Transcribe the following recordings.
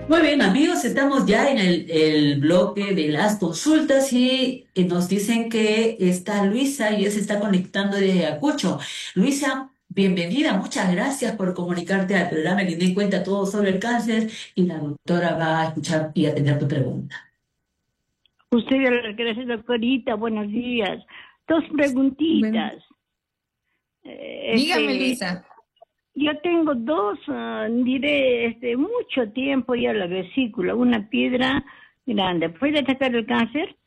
Muy bien, amigos, estamos ya en el bloque de las consultas y nos dicen que está Luisa y ella se está conectando desde Ayacucho. Luisa, bienvenida, muchas gracias por comunicarte al programa que te cuenta todo sobre el cáncer y la doctora va a escuchar y atender tu pregunta. Usted, gracias, doctorita. Buenos días. Dos Bueno, preguntitas. dígame, Este, Luisa. yo tengo dos, diré, mucho tiempo ya la vesícula, una piedra grande. ¿Puede atacar el cáncer?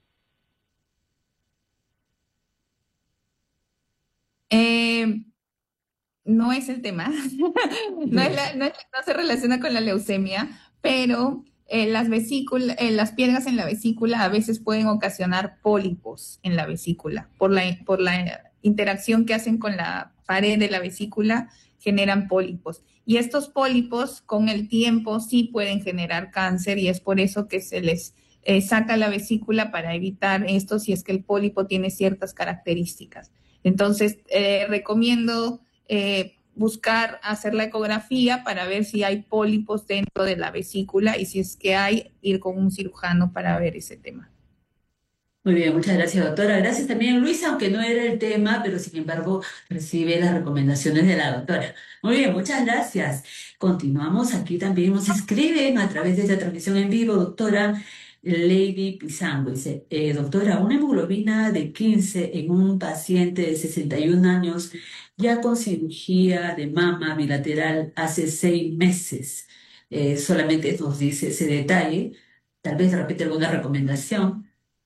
Eh, no es el tema, no se relaciona con la leucemia, pero las piedras en la vesícula a veces pueden ocasionar pólipos en la vesícula. Por la interacción que hacen con la pared de la vesícula, generan pólipos. Y estos pólipos con el tiempo sí pueden generar cáncer y es por eso que se les saca la vesícula para evitar esto si es que el pólipo tiene ciertas características. Entonces, recomiendo buscar hacer la ecografía para ver si hay pólipos dentro de la vesícula y si es que hay, ir con un cirujano para ver ese tema. Muy bien, muchas gracias, doctora. Gracias también, Luisa, aunque no era el tema, pero sin embargo recibe las recomendaciones de la doctora. Muy bien, muchas gracias. Continuamos. Aquí también nos escriben a través de esta transmisión en vivo, doctora Lady Pizango. Dice, doctora, una hemoglobina de 15 en un paciente de 61 años, ya con cirugía de mama bilateral hace 6 meses. Solamente nos dice ese detalle. Tal vez repite alguna recomendación.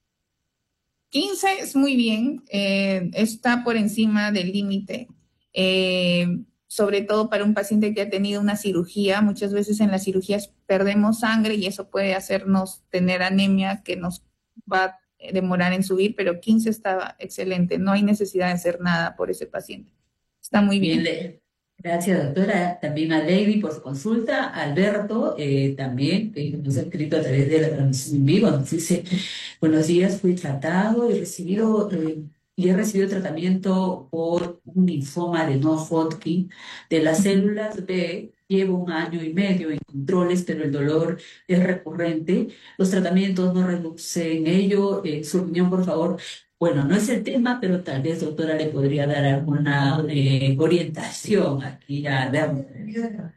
15 es muy bien, está por encima del límite, sobre todo para un paciente que ha tenido una cirugía. Muchas veces en las cirugías perdemos sangre y eso puede hacernos tener anemia que nos va a demorar en subir, pero 15 está excelente, no hay necesidad de hacer nada por ese paciente. Está muy Bien, bien. gracias doctora. También a Lady por su consulta. Alberto también, que nos ha escrito a través de la transmisión en vivo, nos dice, buenos días, fui tratado y he recibido tratamiento por un linfoma de no Hodgkin de las células B. Llevo 1 año y medio en controles, pero el dolor es recurrente. Los tratamientos no reducen ello. Su opinión, por favor. Bueno, no es el tema, pero tal vez, doctora, le podría dar alguna orientación aquí a ver.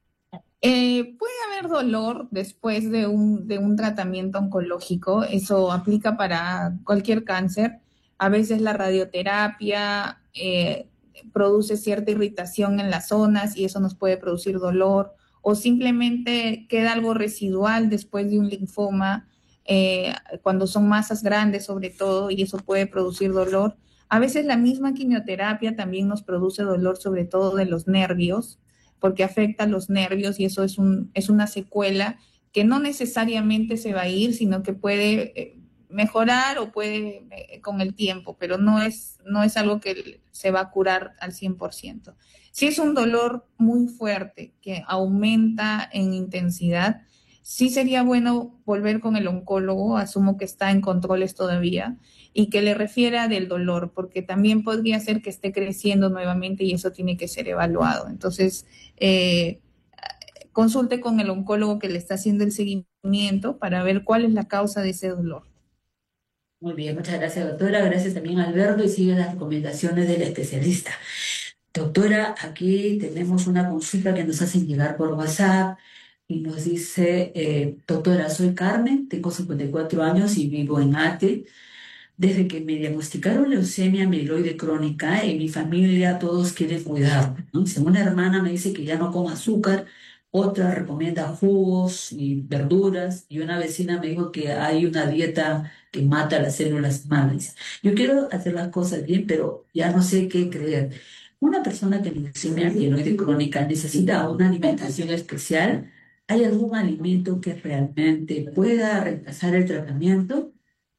Puede haber dolor después de un tratamiento oncológico, eso aplica para cualquier cáncer. A veces la radioterapia produce cierta irritación en las zonas y eso nos puede producir dolor, o simplemente queda algo residual después de un linfoma, cuando son masas grandes sobre todo, y eso puede producir dolor. A veces la misma quimioterapia también nos produce dolor, sobre todo de los nervios porque afecta los nervios y eso es una secuela que no necesariamente se va a ir, sino que puede mejorar o puede con el tiempo, pero no es algo que se va a curar al 100%. Si es un dolor muy fuerte que aumenta en intensidad, sí sería bueno volver con el oncólogo, asumo que está en controles todavía, y que le refiera del dolor, porque también podría ser que esté creciendo nuevamente y eso tiene que ser evaluado. Entonces, eh, consulte con el oncólogo que le está haciendo el seguimiento para ver cuál es la causa de ese dolor. Muy bien, muchas gracias, doctora. Gracias también, Alberto, y sigue las recomendaciones del especialista. Doctora, aquí tenemos una consulta que nos hacen llegar por WhatsApp y nos dice, doctora, soy Carmen, tengo 54 años y vivo en Ate. Desde que me diagnosticaron leucemia mieloide crónica, en mi familia todos quieren cuidarme, ¿no? Si una hermana me dice que ya no coma azúcar, otra recomienda jugos y verduras, y una vecina me dijo que hay una dieta que mata las células madres. Yo quiero hacer las cosas bien, pero ya no sé qué creer. Una persona que tiene leucemia mieloide crónica necesita una alimentación especial. ¿Hay algún alimento que realmente pueda reemplazar el tratamiento?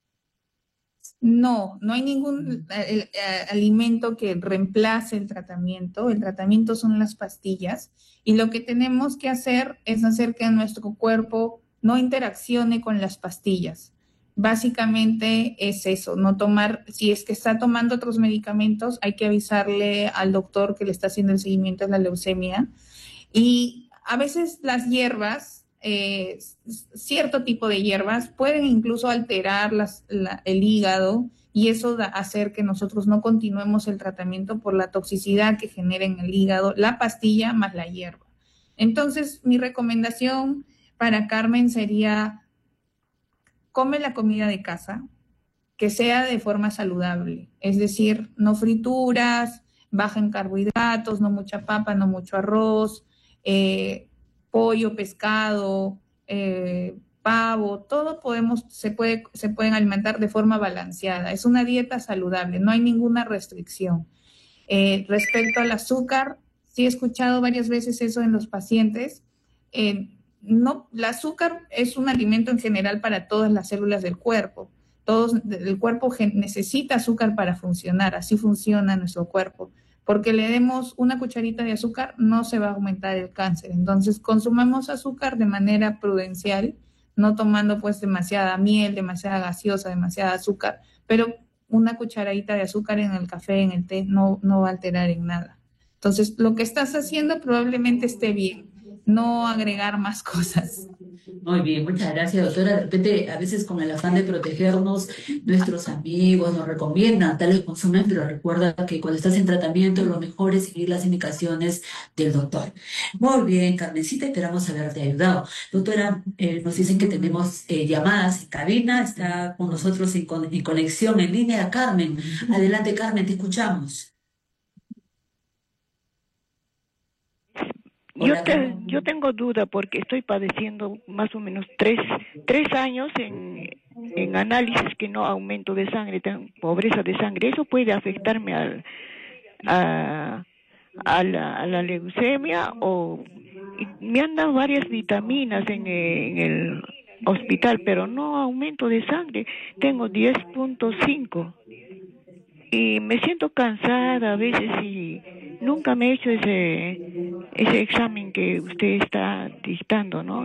No, no hay ningún alimento que reemplace el tratamiento. El tratamiento son las pastillas y lo que tenemos que hacer es hacer que nuestro cuerpo no interaccione con las pastillas. Básicamente es eso, no tomar, si es que está tomando otros medicamentos, hay que avisarle al doctor que le está haciendo el seguimiento de la leucemia y a veces las hierbas cierto tipo de hierbas pueden incluso alterar el hígado y eso hacer que nosotros no continuemos el tratamiento por la toxicidad que genera en el hígado la pastilla más la hierba. Entonces, mi recomendación para Carmen sería: come la comida de casa, que sea de forma saludable, es decir, no frituras, baja en carbohidratos, no mucha papa, no mucho arroz, pollo, pescado, pavo, todo se pueden alimentar de forma balanceada. Es una dieta saludable, no hay ninguna restricción. Respecto al azúcar, sí he escuchado varias veces eso en los pacientes. No, el azúcar es un alimento en general para todas las células del cuerpo. El cuerpo necesita azúcar para funcionar, así funciona nuestro cuerpo. Porque le demos una cucharita de azúcar, no se va a aumentar el cáncer. Entonces, consumamos azúcar de manera prudencial, no tomando pues demasiada miel, demasiada gaseosa, demasiada azúcar, pero una cucharadita de azúcar en el café, en el té, no va a alterar en nada. Entonces, lo que estás haciendo probablemente esté bien, no agregar más cosas. Muy bien, muchas gracias, doctora. De repente, a veces con el afán de protegernos, nuestros amigos nos recomiendan tales consumos, pero recuerda que cuando estás en tratamiento, lo mejor es seguir las indicaciones del doctor. Muy bien, Carmencita, esperamos haberte ayudado. Doctora, nos dicen que tenemos llamadas en cabina, está con nosotros en conexión en línea Carmen. Adelante, Carmen, te escuchamos. Yo tengo duda porque estoy padeciendo más o menos tres años en análisis que no aumento de sangre, pobreza de sangre. ¿Eso puede afectarme a la leucemia? Me han dado varias vitaminas en el hospital, pero no aumento de sangre. Tengo 10.5 y me siento cansada a veces y nunca me he hecho ese examen que usted está dictando, ¿no?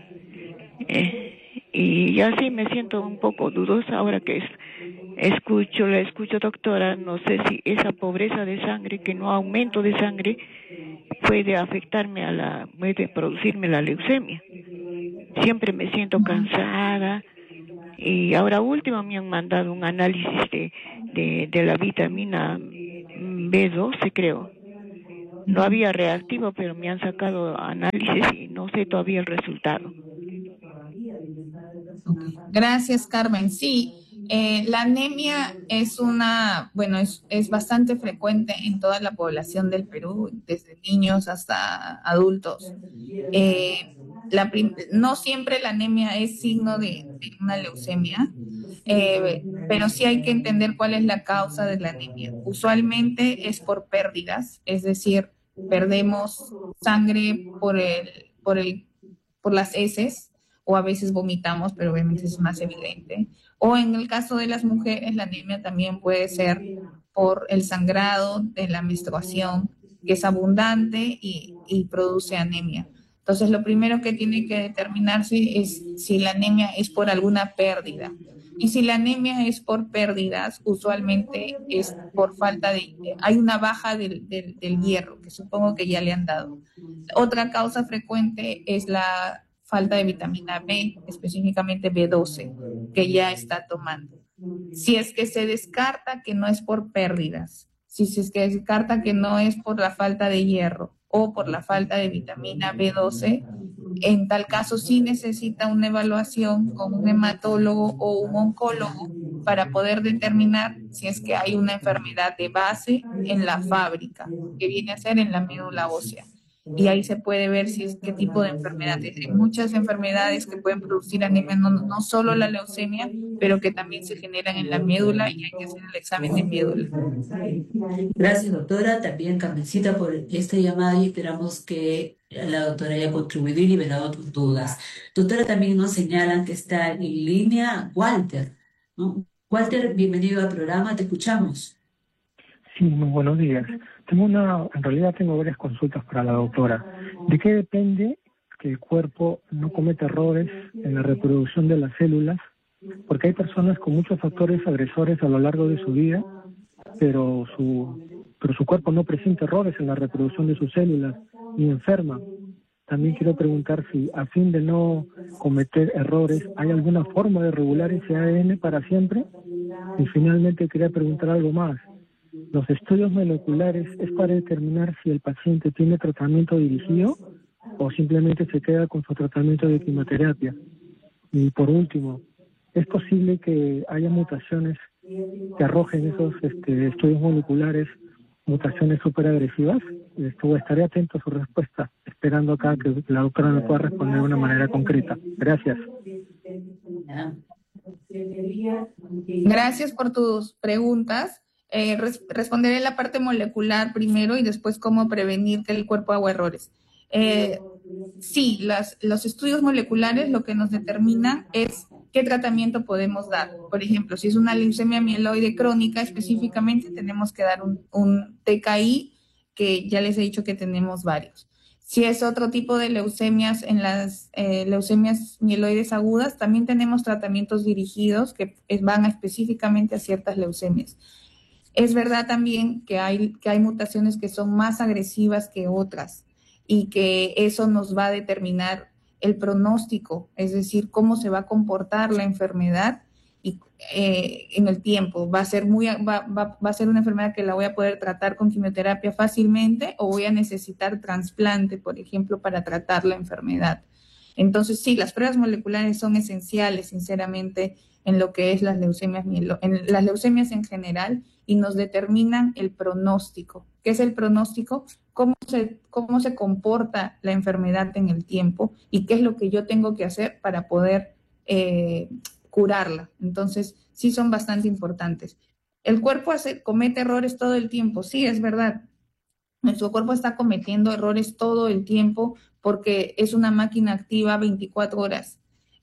Y así me siento un poco dudosa ahora que la escucho, doctora. No sé si esa pobreza de sangre, que no aumento de sangre, puede afectarme puede producirme la leucemia. Siempre me siento cansada. Y ahora último me han mandado un análisis de la vitamina B12, creo. No había reactivo, pero me han sacado análisis y no sé todavía el resultado. Gracias, Carmen. Sí, la anemia es es bastante frecuente en toda la población del Perú, desde niños hasta adultos. No siempre la anemia es signo de una leucemia, pero sí hay que entender cuál es la causa de la anemia. Usualmente es por pérdidas, es decir, perdemos sangre por las heces, o a veces vomitamos, pero obviamente es más evidente. O en el caso de las mujeres, la anemia también puede ser por el sangrado de la menstruación, que es abundante y produce anemia. Entonces, lo primero que tiene que determinarse es si la anemia es por alguna pérdida. Y si la anemia es por pérdidas, usualmente es por hay una baja del hierro, que supongo que ya le han dado. Otra causa frecuente es la falta de vitamina B, específicamente B12, que ya está tomando. Si es que se descarta que no es por pérdidas, si es que se descarta que no es por la falta de hierro o por la falta de vitamina B12, en tal caso sí necesita una evaluación con un hematólogo o un oncólogo para poder determinar si es que hay una enfermedad de base en la fábrica, que viene a ser en la médula ósea. Y ahí se puede ver qué tipo de enfermedades. Hay muchas enfermedades que pueden producir anemia, no solo la leucemia, pero que también se generan en la médula y hay que hacer el examen de médula. Gracias, doctora. También, Carmencita, por esta llamada y esperamos que la doctora haya contribuido y liberado tus dudas. Doctora, también nos señalan que está en línea Walter, ¿no? Walter, bienvenido al programa, te escuchamos. Sí, muy buenos días. En realidad tengo varias consultas para la doctora. ¿De qué depende que el cuerpo no cometa errores en la reproducción de las células? Porque hay personas con muchos factores agresores a lo largo de su vida, pero su cuerpo no presenta errores en la reproducción de sus células, ni enferma. También quiero preguntar si, a fin de no cometer errores, ¿hay alguna forma de regular ese ADN para siempre? Y finalmente quería preguntar algo más. ¿Los estudios moleculares es para determinar si el paciente tiene tratamiento dirigido o simplemente se queda con su tratamiento de quimioterapia? Y por último, ¿es posible que haya mutaciones que arrojen esos estudios moleculares, mutaciones súper agresivas? Estaré atento a su respuesta, esperando acá que la doctora me pueda responder de una manera concreta. Gracias. Gracias por tus preguntas. Responderé la parte molecular primero y después cómo prevenir que el cuerpo haga errores. Sí, los estudios moleculares lo que nos determinan es qué tratamiento podemos dar. Por ejemplo, si es una leucemia mieloide crónica, específicamente tenemos que dar un TKI, que ya les he dicho que tenemos varios. Si es otro tipo de leucemias, en las leucemias mieloides agudas, también tenemos tratamientos dirigidos que van específicamente a ciertas leucemias. Es verdad también que hay mutaciones que son más agresivas que otras y que eso nos va a determinar el pronóstico, es decir, cómo se va a comportar la enfermedad y en el tiempo. Va a ser una enfermedad que la voy a poder tratar con quimioterapia fácilmente o voy a necesitar trasplante, por ejemplo, para tratar la enfermedad. Entonces, sí, las pruebas moleculares son esenciales, sinceramente, en lo que es las leucemias, en las leucemias en general, y nos determinan el pronóstico. ¿Qué es el pronóstico? Cómo se comporta la enfermedad en el tiempo y qué es lo que yo tengo que hacer para poder curarla. Entonces, sí son bastante importantes. ¿El cuerpo comete errores todo el tiempo? Sí, es verdad. Nuestro cuerpo está cometiendo errores todo el tiempo porque es una máquina activa 24 horas,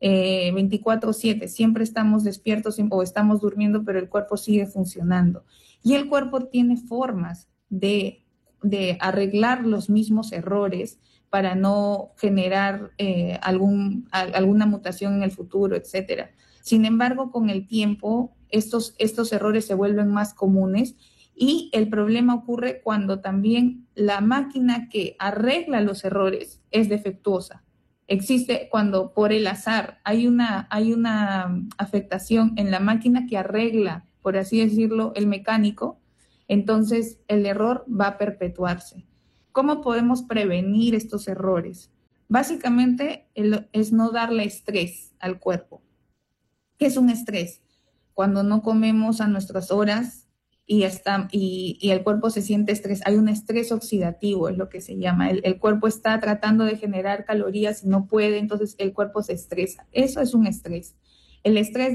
24/7. Siempre estamos despiertos o estamos durmiendo, pero el cuerpo sigue funcionando. Y el cuerpo tiene formas de arreglar los mismos errores para no generar alguna mutación en el futuro, etcétera. Sin embargo, con el tiempo, estos errores se vuelven más comunes y el problema ocurre cuando también la máquina que arregla los errores es defectuosa. Existe cuando por el azar hay una afectación en la máquina que arregla, por así decirlo, el mecánico, entonces el error va a perpetuarse. ¿Cómo podemos prevenir estos errores? Básicamente es no darle estrés al cuerpo. ¿Qué es un estrés? Cuando no comemos a nuestras horas y el cuerpo se siente estrés. Hay un estrés oxidativo, es lo que se llama. El cuerpo está tratando de generar calorías y no puede, entonces el cuerpo se estresa. Eso es un estrés. El estrés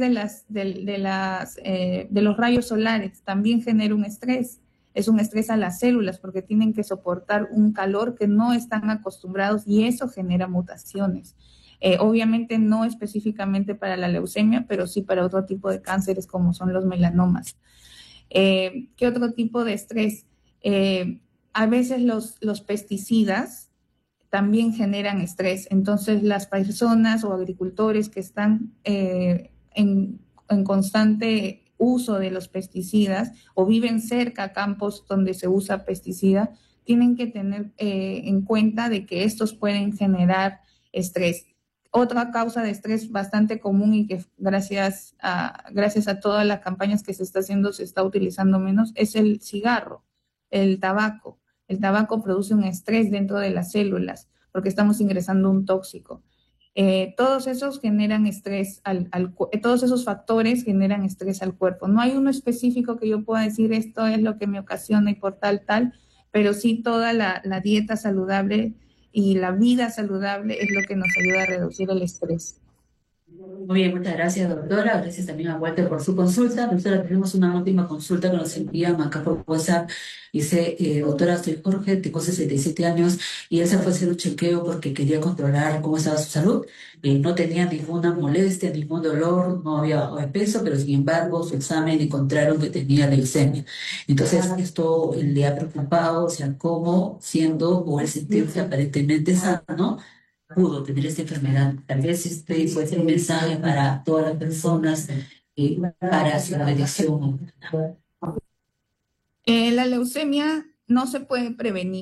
de los rayos solares también genera un estrés. Es un estrés a las células porque tienen que soportar un calor que no están acostumbrados y eso genera mutaciones. Obviamente no específicamente para la leucemia, pero sí para otro tipo de cánceres como son los melanomas. ¿Qué otro tipo de estrés? A veces los pesticidas también generan estrés. Entonces las personas o agricultores que están en constante uso de los pesticidas o viven cerca a campos donde se usa pesticida, tienen que tener en cuenta de que estos pueden generar estrés. Otra causa de estrés bastante común y que gracias a todas las campañas que se está haciendo se está utilizando menos es el cigarro, el tabaco. El tabaco produce un estrés dentro de las células porque estamos ingresando un tóxico. Todos esos generan estrés, todos esos factores generan estrés al cuerpo. No hay uno específico que yo pueda decir esto es lo que me ocasiona y por tal, pero sí toda la dieta saludable y la vida saludable es lo que nos ayuda a reducir el estrés. Muy bien, muchas gracias, doctora. Gracias también a Walter por su consulta. Doctora, tenemos una última consulta que nos envían acá por WhatsApp. Dice, doctora, soy Jorge, tengo 67 años y él se fue a hacer un chequeo porque quería controlar cómo estaba su salud. No tenía ninguna molestia, ningún dolor, no había peso, pero sin embargo su examen encontraron que tenía leucemia. Entonces, esto le ha preocupado, o sea, cómo siendo o el sentirse aparentemente sano, pudo tener esta enfermedad. Tal vez este puede ser un mensaje para todas las personas para su mediación. La leucemia no se puede prevenir.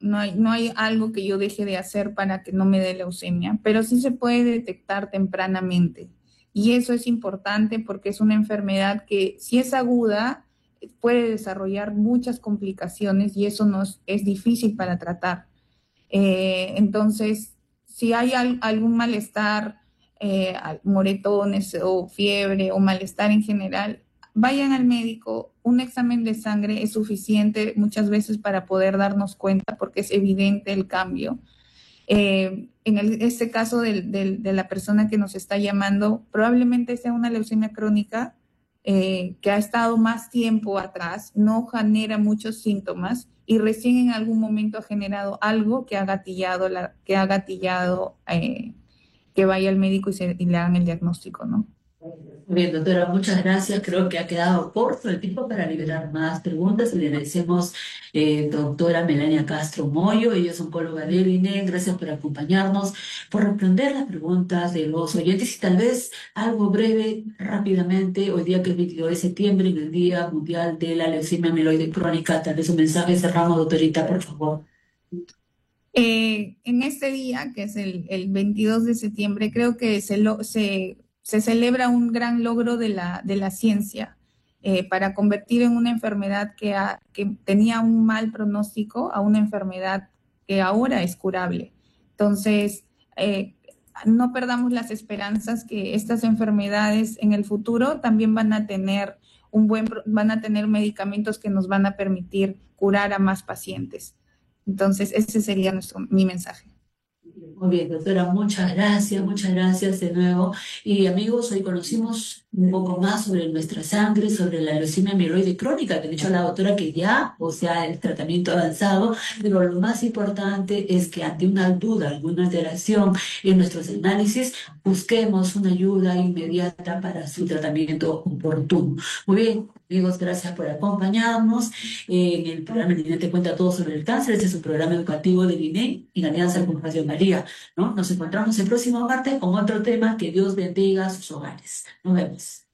no hay algo que yo deje de hacer para que no me dé leucemia, pero sí se puede detectar tempranamente. Y eso es importante porque es una enfermedad que, si es aguda, puede desarrollar muchas complicaciones y eso es difícil para tratar. Entonces, si hay algún malestar, moretones o fiebre o malestar en general, vayan al médico. Un examen de sangre es suficiente muchas veces para poder darnos cuenta porque es evidente el cambio. Este caso de la persona que nos está llamando, probablemente sea una leucemia crónica que ha estado más tiempo atrás, no genera muchos síntomas y recién en algún momento ha generado algo que ha gatillado, que vaya al médico y le hagan el diagnóstico, ¿no? Bien, doctora, muchas gracias. Creo que ha quedado corto el tiempo para liberar más preguntas. Y le agradecemos, doctora Melania Castro Moyo, ella es oncóloga del INE. Gracias por acompañarnos, por responder las preguntas de los oyentes y tal vez algo breve, rápidamente, hoy día que es 22 de septiembre, en el Día Mundial de la Leucemia Amiloide Crónica, tal vez un mensaje cerramos, doctorita, por favor. En este día, que es el 22 de septiembre, creo que se celebra un gran logro de la ciencia para convertir en una enfermedad que tenía un mal pronóstico a una enfermedad que ahora es curable. Entonces, no perdamos las esperanzas que estas enfermedades en el futuro también van a tener medicamentos que nos van a permitir curar a más pacientes. Entonces, ese sería mi mensaje. Muy bien, doctora, muchas gracias de nuevo. Y amigos, hoy conocimos un poco más sobre nuestra sangre, sobre la leucemia amiloide crónica, que ha dicho la doctora que ya, o sea, el tratamiento avanzado, pero lo más importante es que ante una duda, alguna alteración en nuestros análisis, busquemos una ayuda inmediata para su tratamiento oportuno. Muy bien. Amigos, gracias por acompañarnos en el programa El INE te cuenta todo sobre el cáncer. Este es un programa educativo del INE en alianza con Radio María, ¿no? Nos encontramos el próximo martes con otro tema. Que Dios bendiga sus hogares. Nos vemos.